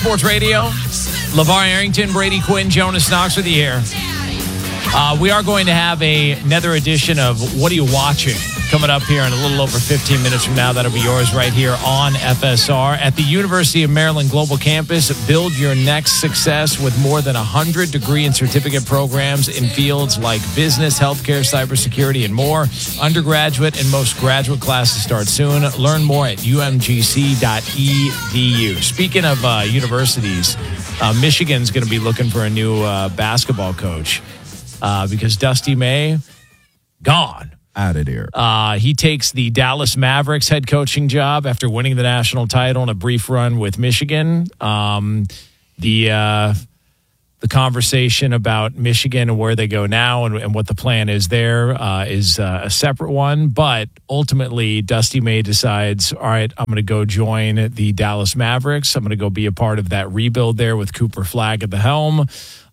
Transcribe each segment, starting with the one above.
Sports Radio. LeVar Arrington, Brady Quinn, Jonas Knox with you here. We are going to have another edition of What Are You Watching coming up here in a little over 15 minutes from now. That'll be yours right here on FSR. At the University of Maryland Global Campus, build your next success with more than 100 degree and certificate programs in fields like business, healthcare, cybersecurity, and more. Undergraduate and most graduate classes start soon. Learn more at umgc.edu. Speaking of universities, Michigan's going to be looking for a new basketball coach because Dusty May, gone. Out of there. He takes the Dallas Mavericks head coaching job after winning the national title in a brief run with Michigan. The conversation about Michigan and where they go now and what the plan is there is a separate one. But ultimately, Dusty May decides, all right, I'm going to go join the Dallas Mavericks. I'm going to go be a part of that rebuild there with Cooper Flagg at the helm.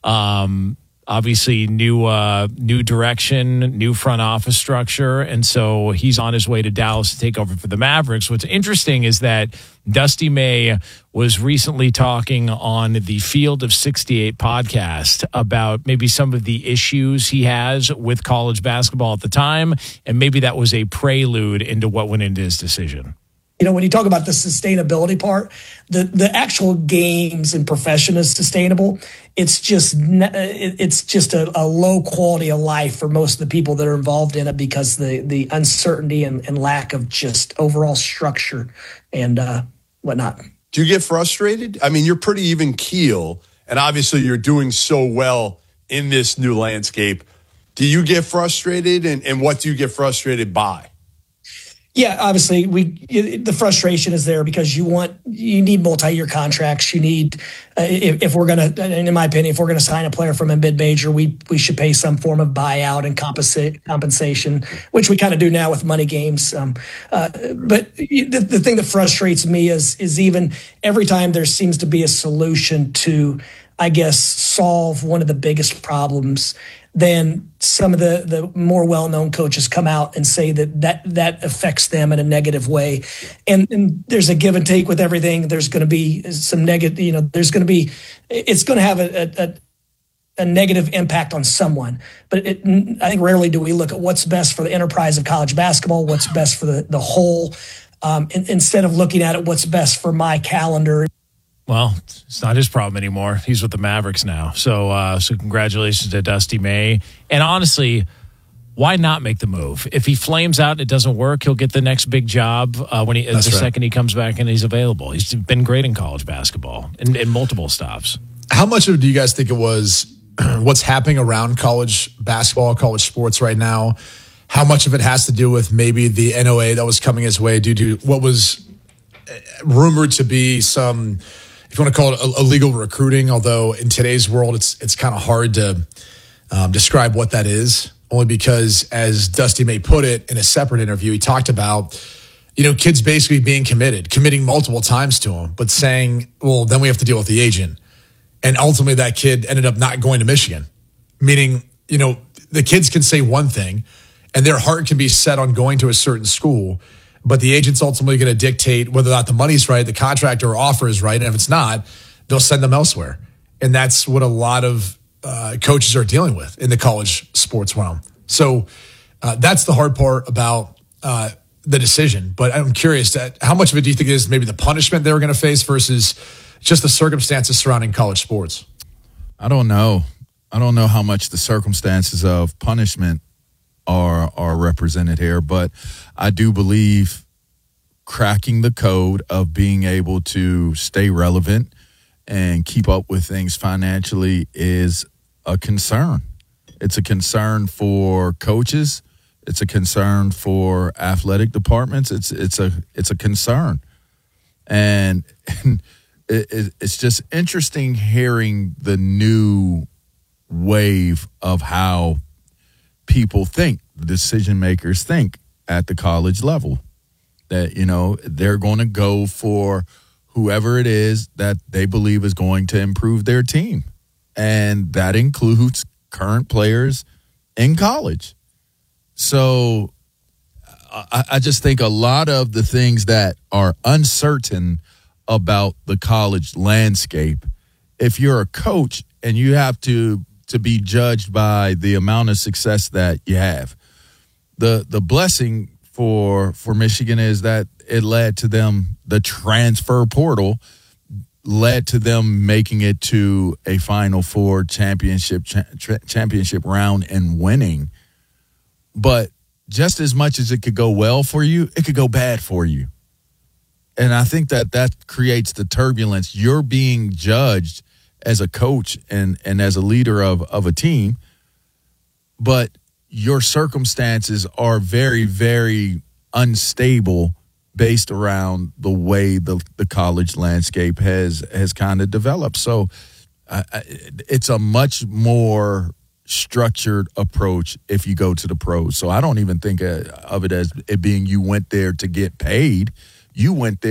Obviously, new direction, new front office structure, and so he's on his way to Dallas to take over for the Mavericks. What's interesting is that Dusty May was recently talking on the Field of 68 podcast about maybe some of the issues he has with college basketball at the time, and maybe that was a prelude into what went into his decision. You know, when you talk about the sustainability part, the actual games and profession is sustainable. It's just a low quality of life for most of the people that are involved in it because the uncertainty and lack of just overall structure and whatnot. Do you get frustrated? I mean, you're pretty even keel, and obviously you're doing so well in this new landscape. Do you get frustrated, and what do you get frustrated by? Yeah, obviously, the frustration is there because you need multi-year contracts. You need, if we're going to, in my opinion, if we're going to sign a player from a mid-major, we should pay some form of buyout and compensation, which we kind of do now with money games. But the thing that frustrates me is even every time there seems to be a solution to, I guess, solve one of the biggest problems, then some of the more well-known coaches come out and say that affects them in a negative way. And there's a give and take with everything. There's going to be some negative, it's going to have a negative impact on someone. But I think rarely do we look at what's best for the enterprise of college basketball, what's best for the whole, instead of looking at it, what's best for my calendar. Well, it's not his problem anymore. He's with the Mavericks now. So congratulations to Dusty May. And honestly, why not make the move? If he flames out and it doesn't work, he'll get the next big job second he comes back and he's available. He's been great in college basketball in multiple stops. How much of it do you guys think it was what's happening around college basketball, college sports right now? How much of it has to do with maybe the NOA that was coming his way due to what was rumored to be some, if you want to call it illegal recruiting, although in today's world, it's kind of hard to describe what that is, only because, as Dusty May put it in a separate interview, he talked about, kids basically being committing multiple times to him, but saying, well, then we have to deal with the agent. And ultimately that kid ended up not going to Michigan, meaning, the kids can say one thing and their heart can be set on going to a certain school, but the agent's ultimately going to dictate whether or not the money's right, the contract or offer is right. And if it's not, they'll send them elsewhere. And that's what a lot of coaches are dealing with in the college sports realm. So that's the hard part about the decision. But I'm curious, how much of it do you think is maybe the punishment they were going to face versus just the circumstances surrounding college sports? I don't know. I don't know how much the circumstances of punishment are represented here, but I do believe cracking the code of being able to stay relevant and keep up with things financially is a concern. It's a concern for coaches. It's a concern for athletic departments. It's a concern, and it's just interesting hearing the new wave of how people think, decision makers think at the college level, that, they're going to go for whoever it is that they believe is going to improve their team. And that includes current players in college. So I just think a lot of the things that are uncertain about the college landscape. If you're a coach and you have to be judged by the amount of success that you have, the blessing for Michigan is that it led to them, the transfer portal led to them making it to a Final Four championship round and winning. But just as much as it could go well for you, it could go bad for you. And I think that creates the turbulence. You're being judged as a coach and as a leader of a team, but your circumstances are very, very unstable based around the way the college landscape has kind of developed. So it's a much more structured approach if you go to the pros. So I don't even think of it as it being you went there to get paid. You went there